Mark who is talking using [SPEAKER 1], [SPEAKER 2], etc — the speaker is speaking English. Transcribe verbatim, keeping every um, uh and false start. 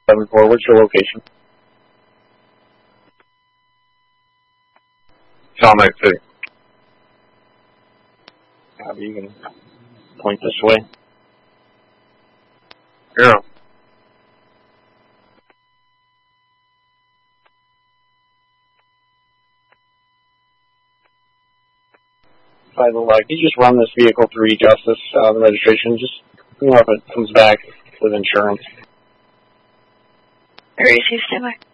[SPEAKER 1] seven four, what's your location?
[SPEAKER 2] Salt Lake City.
[SPEAKER 1] Uh, you can point this way.
[SPEAKER 2] Yeah.
[SPEAKER 1] By the like, you just run this vehicle through E-Justice, uh, the registration, just, you know, if it comes back with insurance.
[SPEAKER 3] Receive, stand by.